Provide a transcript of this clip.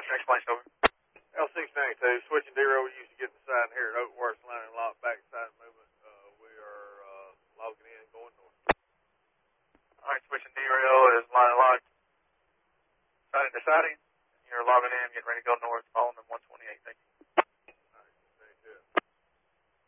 explanation over. L692, switching D-roll, we usually get the side here at Oakworth, line and lock, backside movement. We are logging in, going north. Alright, switching D-rail is line and lock. Siding to siding. You're logging in, getting ready to go north, following them 128. Thank you.